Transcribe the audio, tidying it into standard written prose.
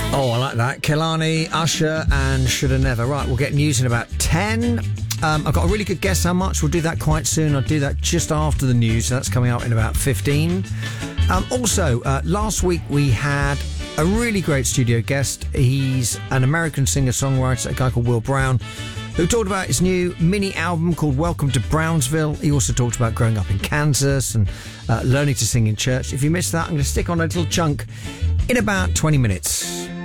Oh, I like that. Kehlani, Usher and Shoulda Never. Right, we'll get news in about 10. I've got a really good guess how much. We'll do that quite soon. I'll do that just after the news. So that's coming out in about 15. Also, last week we had a really great studio guest. He's an American singer-songwriter, a guy called Will Brown, who talked about his new mini album called Welcome to Brownsville. He also talked about growing up in Kansas and learning to sing in church. If you missed that, I'm going to stick on a little chunk in about 20 minutes.